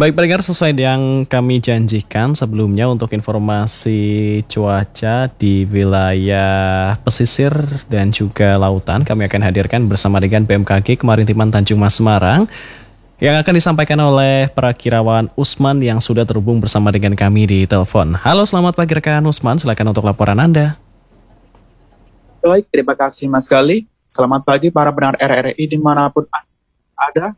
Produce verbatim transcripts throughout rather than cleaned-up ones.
Baik pendengar, sesuai yang kami janjikan sebelumnya untuk informasi cuaca di wilayah pesisir dan juga lautan, kami akan hadirkan bersama dengan B M K G Kemaritiman Tanjung Mas Semarang yang akan disampaikan oleh Prakirawan Usman yang sudah terhubung bersama dengan kami di telepon. Halo, selamat pagi rekan Usman, silakan untuk laporan Anda. Baik, terima kasih Mas Gali. Selamat pagi para pendengar R R I dimanapun ada.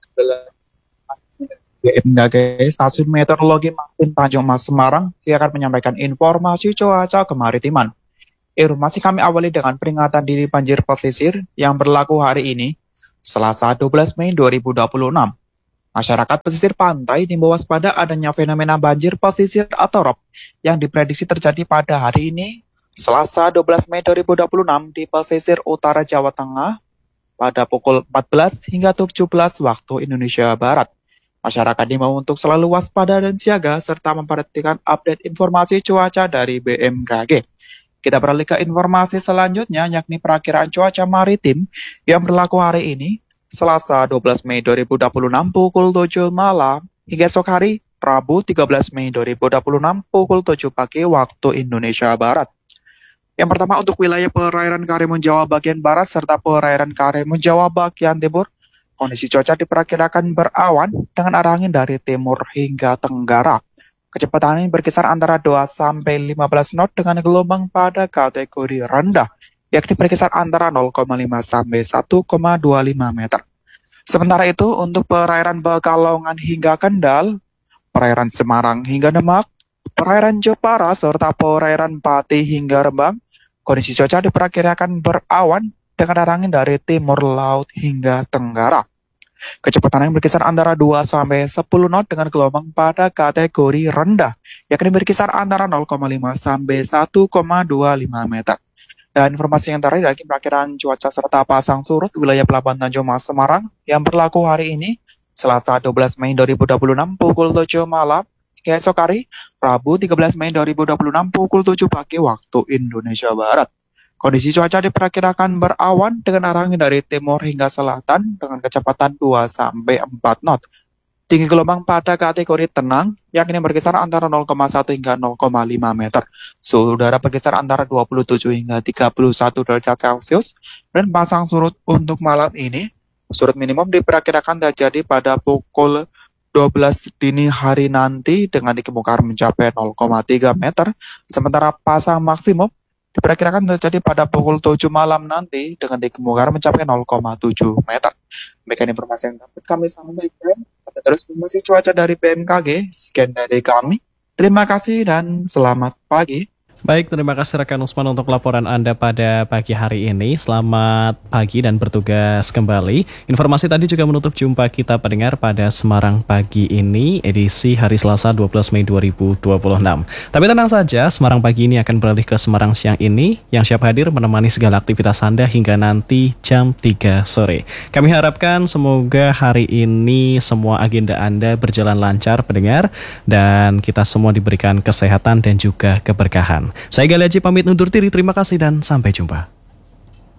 B M K G Stasiun Meteorologi Maritim Tanjung Mas Semarang yang akan menyampaikan informasi cuaca kemaritiman. Informasi kami awali dengan peringatan dini banjir pesisir yang berlaku hari ini, Selasa dua belas Mei dua ribu dua puluh enam. Masyarakat pesisir pantai diimbau waspada adanya fenomena banjir pesisir atau rob yang diprediksi terjadi pada hari ini, Selasa dua belas Mei dua ribu dua puluh enam di pesisir utara Jawa Tengah pada pukul empat belas hingga tujuh belas waktu Indonesia Barat. Masyarakat diimbau untuk selalu waspada dan siaga serta memperhatikan update informasi cuaca dari B M K G. Kita beralih ke informasi selanjutnya yakni perakiraan cuaca maritim yang berlaku hari ini, Selasa dua belas Mei dua ribu dua puluh enam pukul tujuh malam hingga esok hari, Rabu tiga belas Mei dua ribu dua puluh enam pukul tujuh pagi waktu Indonesia Barat. Yang pertama untuk wilayah perairan Karimun Jawa bagian barat serta perairan Karimun Jawa bagian timur, kondisi cuaca diperkirakan berawan dengan arah angin dari timur hingga tenggara. Kecepatan angin berkisar antara dua sampai lima belas knot dengan gelombang pada kategori rendah, yakni berkisar antara nol koma lima sampai satu koma dua lima meter. Sementara itu untuk perairan Pekalongan hingga Kendal, perairan Semarang hingga Demak, perairan Jepara serta perairan Pati hingga Rembang, kondisi cuaca diperkirakan berawan dengan arah angin dari timur laut hingga tenggara. Kecepatan angin berkisar antara dua sampai sepuluh knot dengan gelombang pada kategori rendah, yakni berkisar antara nol koma lima sampai satu koma dua lima meter. Dan informasi yang terakhir dari perakiraan cuaca serta pasang surut wilayah Pelabuhan Tanjung Mas Semarang yang berlaku hari ini, Selasa dua belas Mei dua ribu dua puluh enam pukul tujuh malam hingga esok hari, Rabu tiga belas Mei dua ribu dua puluh enam pukul tujuh pagi waktu Indonesia Barat. Kondisi cuaca diperkirakan berawan dengan arah angin dari timur hingga selatan dengan kecepatan dua sampai empat knot. Tinggi gelombang pada kategori tenang, yakni berkisar antara nol koma satu hingga nol koma lima meter. Suhu udara berkisar antara dua puluh tujuh hingga tiga puluh satu derajat Celcius. Dan pasang surut untuk malam ini, surut minimum diperkirakan terjadi pada pukul dua belas dini hari nanti dengan tinggi muka air mencapai nol koma tiga meter. Sementara pasang maksimum diperkirakan terjadi pada pukul tujuh malam nanti dengan tinggi muka air mencapai nol koma tujuh meter. Demikian informasi yang dapat kami sampaikan. Pada terus informasi cuaca dari B M K G. Sekian dari kami. Terima kasih dan selamat pagi. Baik, terima kasih rekan Usman untuk laporan Anda pada pagi hari ini. Selamat pagi dan bertugas kembali. Informasi tadi juga menutup jumpa kita pendengar pada Semarang Pagi ini, edisi hari Selasa dua belas Mei dua ribu dua puluh enam. Tapi tenang saja, Semarang Pagi ini akan beralih ke Semarang Siang ini, yang siap hadir menemani segala aktivitas Anda hingga nanti jam tiga sore. Kami harapkan semoga hari ini semua agenda Anda berjalan lancar pendengar, dan kita semua diberikan kesehatan dan juga keberkahan. Saya Gali Haji pamit undur diri, terima kasih dan sampai jumpa.